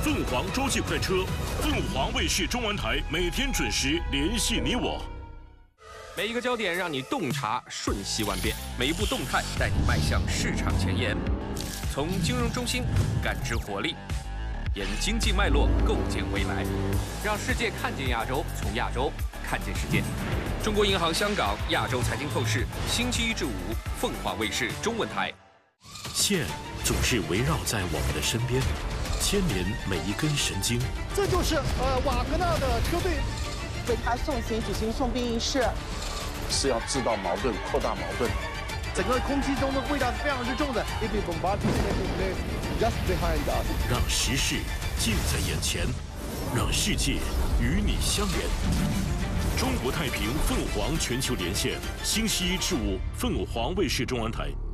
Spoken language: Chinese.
凤凰洲际快车，凤凰卫视中文台每天准时联系你我。 每一个焦点让你洞察瞬息万变，每一步动态带你迈向市场前沿。从金融中心感知活力，沿经济脉络构建未来，让世界看见亚洲，从亚洲看见世界。中国银行香港亚洲财经透视，星期1至5，凤凰卫视中文台。 线总是围绕在我们的身边，牵连每一根神经。 这就是瓦格纳的车队为他送行举行送殡仪式， 是要制造矛盾、扩大矛盾。 整个空气中的味道是非常之重的。 让时事近在眼前，让世界与你相连。中国太平凤凰全球连线，星期1至5，凤凰卫视中文台。